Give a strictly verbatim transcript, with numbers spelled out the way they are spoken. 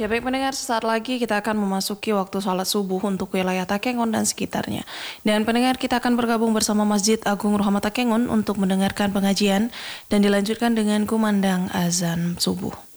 Ya baik pendengar, sesaat lagi kita akan memasuki waktu sholat subuh untuk wilayah Takengon dan sekitarnya. Dan pendengar, kita akan bergabung bersama Masjid Agung Rahmat Takengon untuk mendengarkan pengajian dan dilanjutkan dengan kumandang azan subuh.